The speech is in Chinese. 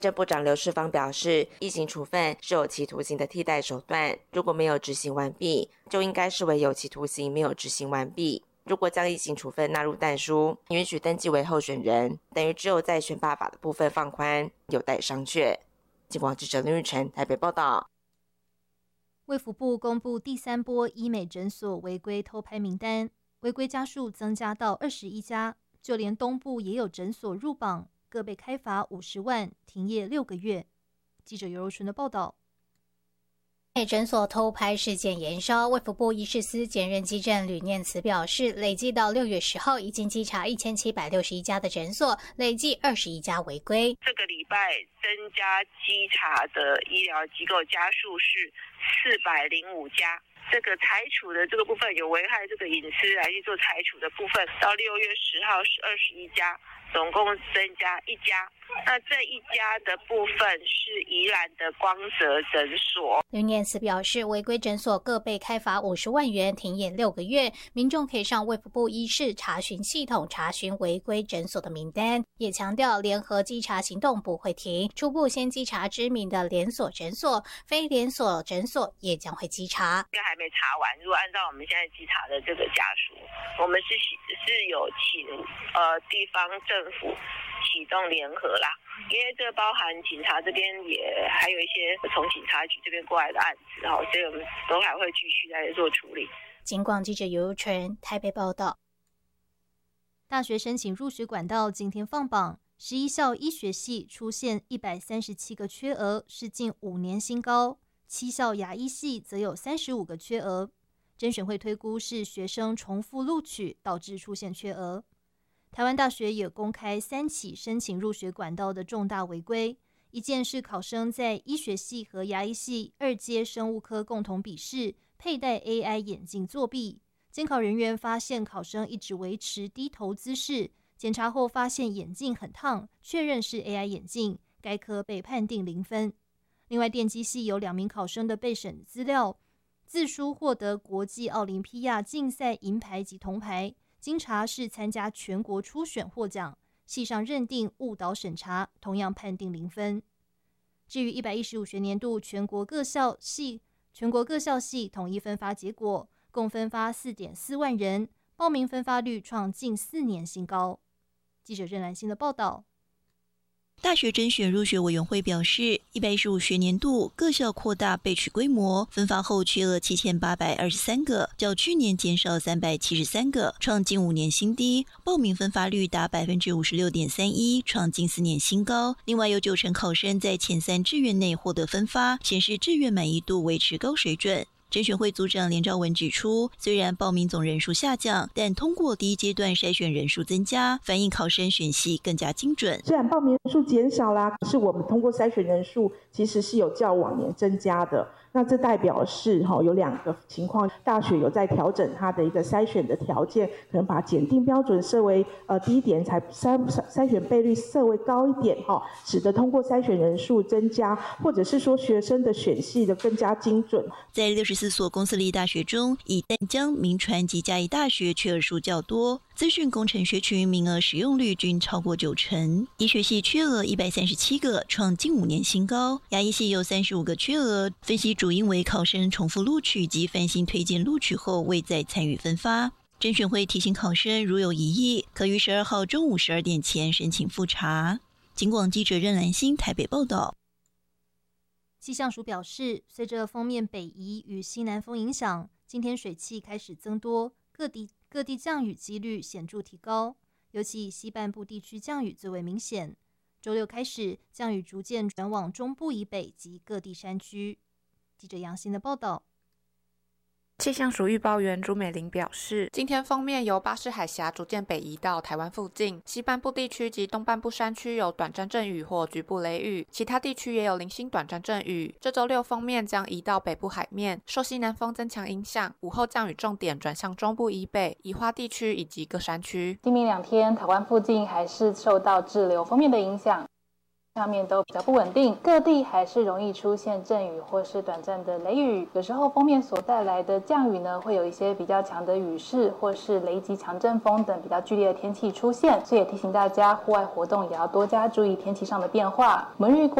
郑部长刘世芳表示，疫刑处分是有期徒刑的替代手段，如果没有执行完毕，就应该视为有期徒刑没有执行完毕。如果将疫刑处分纳入但书，允许登记为候选人，等于只有在选罢法的部分放宽，有待商榷。警广记者林玉成台北报道。 卫福部公布第3波医美诊所违规偷拍名单，违规家数增加到21家，就连东部也有诊所入榜，各被开罚50万，停业6个月。记者尤柔纯的报道。 美诊所偷拍事件延烧，卫福部医事司检任基正吕念慈表示，累计到6月10号已经稽查1761家的诊所，累计21家违规。 这个礼拜增加稽查的医疗机构家数是405家。这个裁处的这个部分有危害这个隐私来去做裁处的部分，到6月10号是21家，总共增加1家。那这1家的部分是宜兰的光泽诊所。 吕念慈表示，违规诊所各被开罚50万元，停业6个月。民众可以上卫福部医事查询系统查询违规诊所的名单，也强调联合稽查行动不会停，初步先稽查知名的连锁诊所，非连锁诊所也将会稽查。 还没查完，如果按照我们现在稽查的这个家数，我们是有请地方政府启动联合啦，因为这包含警察这边也还有一些从警察局这边过来的案子，所以我们都还会继续在做处理。 警广记者尤柔纯台北报道。 大学申请入学管道今天放榜，11校医学系出现137个缺额，是近5年新高；7校牙医系则有35个缺额。甄选会推估是学生重复录取导致出现缺额。台湾大学也公开3起申请入学管道的重大违规，一件是考生在医学系和牙医系2阶生物科共同笔试佩戴 AI 眼镜作弊，监考人员发现考生一直维持低头姿势，检查后发现眼镜很烫，确认是 AI 眼镜，该科被判定0分。另外，电机系有2名考生的备审资料自书获得国际奥林匹亚竞赛银牌及铜牌，经查是参加全国初选获奖，系上认定误导审查，同样判定0分。至于115学年度全国各校系统一分发结果，共分发 4.4 万人，报名分发率创近4年新高。记者任兰心的报道。 大学甄选入学委员会表示，115学年度各校扩大备取规模，分发后缺额7823个，较去年减少373个，创近5年新低，报名分发率达 56.31%， 创近4年新高。另外有90%考生在前3志愿内获得分发，显示志愿满意度维持高水准。甄选会组长连兆文指出，虽然报名总人数下降，但通过第一阶段筛选人数增加，反映考生选系更加精准。 虽然报名人数减少啦，可是我们通过筛选人数其实是有较往年增加的。那这代表是有2个情况，大学有在调整它的一个筛选的条件，可能把检定标准设为低一点，才筛选倍率设为高一点，使得通过筛选人数增加，或者是说学生的选系的更加精准。 在64所公私立大学中，以淡江、铭传及嘉义大学缺额数较多，资讯工程学群名额使用率均超过90%。医学系缺额137个，创近5年新高；牙医系有35个缺额，分析主因为考生重复录取及翻新推荐录取后未再参与分发。甄选会提醒考生，如有疑义，可于12号中午12点前申请复查。警广记者任兰心台北报道。 气象署表示，随着锋面北移与西南风影响，今天水汽开始增多，各地降雨几率显著提高，尤其以西半部地区降雨最为明显。周六开始，降雨逐渐转往中部以北及各地山区。记者杨欣的报道。 气象署预报员朱美玲表示，今天锋面由巴士海峡逐渐北移到台湾附近，西半部地区及东半部山区有短暂阵雨或局部雷雨，其他地区也有零星短暂阵雨。这周六锋面将移到北部海面，受西南风增强影响，午后降雨重点转向中部以北、宜花地区以及各山区。 今明2天，台湾附近还是受到滞留锋面的影响。 上面都比较不稳定，各地还是容易出现阵雨或是短暂的雷雨。有时候锋面所带来的降雨呢，会有一些比较强的雨势或是雷击、强阵风等比较剧烈的天气出现，所以也提醒大家户外活动也要多加注意天气上的变化。我们预估